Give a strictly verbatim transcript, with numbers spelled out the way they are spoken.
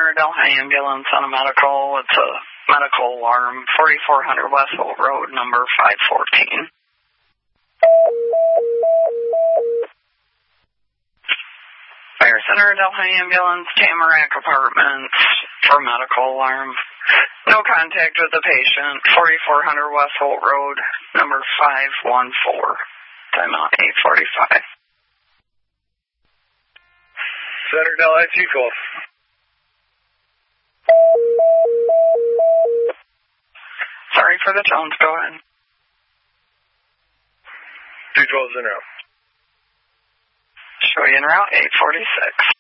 Center, Delhi Ambulance on a medical. It's a medical alarm, forty-four hundred West Holt Road, number five fourteen. Fire Center, Delhi Ambulance, Tamarack Apartments for medical alarm. No contact with the patient, forty-four hundred West Holt Road, number five one four. Time out eight forty-five. Center, Delhi, two twelve. Sorry for the tones, go ahead. two twelve's en route. Show you en route, eight forty-six.